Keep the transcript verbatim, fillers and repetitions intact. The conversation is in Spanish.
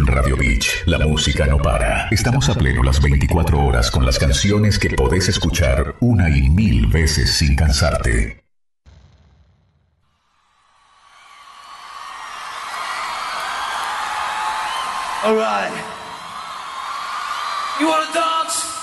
En Radio Beach, la música no para. Estamos a pleno las veinticuatro horas con las canciones que podés escuchar una y mil veces sin cansarte. All right. You wanna dance?